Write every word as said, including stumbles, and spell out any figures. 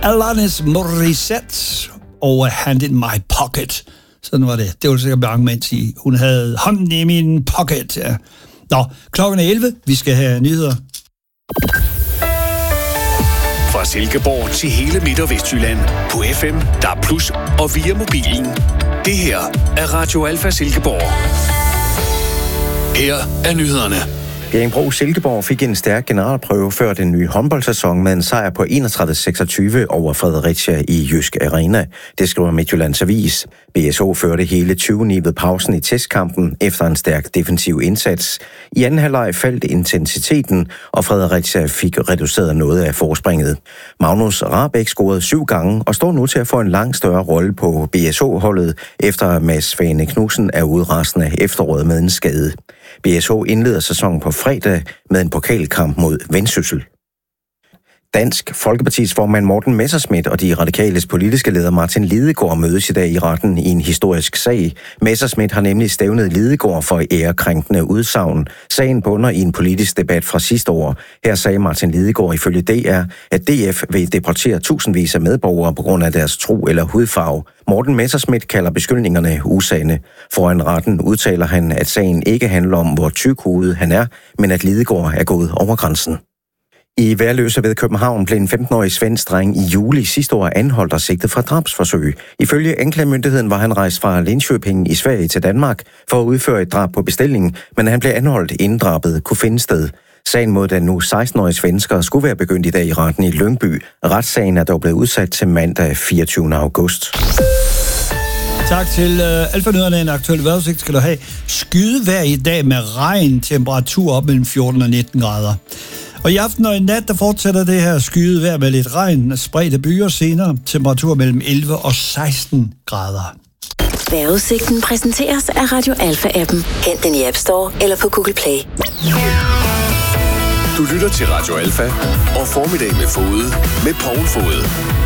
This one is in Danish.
Alanis Morissette og Hand in My Pocket. Sådan var det. Det var sikkert mange mænd sige. Hun havde hånden i min pocket. Ja. Nå, klokken er elleve. Vi skal have nyheder. Fra Silkeborg til hele Midt- og Vestjylland på F M, D A B plus og via mobilen. Det her er Radio Alfa Silkeborg. Her er nyhederne. Bjerringbro Silkeborg fik en stærk generalprøve før den nye håndboldsæson med en sejr på enogtredive seksogtyve over Fredericia i Jysk Arena. Det skriver Midtjyllands Avis. B S H førte hele tyve ni ved pausen i testkampen efter en stærk defensiv indsats. I anden halvleg faldt intensiteten, og Fredericia fik reduceret noget af forspringet. Magnus Rahbek scorede syv gange og står nu til at få en langt større rolle på B S H-holdet, efter Mads Svane Knudsen er ude resten af efteråret med en skade. B S H indleder sæsonen på fredag med en pokalkamp mod Vendsyssel. Dansk Folkepartis formand Morten Messerschmidt og de radikales politiske leder Martin Lidegaard mødes i dag i retten i en historisk sag. Messerschmidt har nemlig stævnet Lidegaard for ærekrænkende udsagn. Sagen bunder i en politisk debat fra sidste år. Her sagde Martin Lidegaard ifølge D R, at D F vil deportere tusindvis af medborgere på grund af deres tro eller hudfarve. Morten Messerschmidt kalder beskyldningerne usande. Foran retten udtaler han, at sagen ikke handler om, hvor tykhudet han er, men at Lidegaard er gået over grænsen. I Værløse ved København blev en femten-årig svensk dreng i juli sidste år anholdt og sigtet for drabsforsøg. Ifølge anklagemyndigheden var han rejst fra Linköping i Sverige til Danmark for at udføre et drab på bestilling, men han blev anholdt inden drabet kunne finde sted. Sagen mod den nu seksten-årige svensker skulle være begyndt i dag i retten i Lyngby. Retssagen er dog blevet udsat til mandag fireogtyvende august. Tak til uh, Alfa-nyhederne. En aktuel vejrudsigt skal du have. Skydevejr i dag med regn, temperatur op mellem fjorten og nitten grader. Og i aften og i nat, der fortsætter det her skyde vejr med lidt regn, spredte byer senere, temperatur mellem elleve og seksten grader. Vejrudsigten præsenteres af Radio Alfa-appen. Hent den i App Store eller på Google Play. Du lytter til Radio Alfa og Formiddag med Fode med Poul Fode.